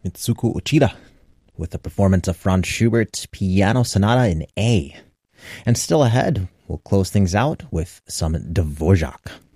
Itsuko Uchida with a performance of Franz Schubert's Piano Sonata in A. And still ahead, we'll close things out with some Dvorak.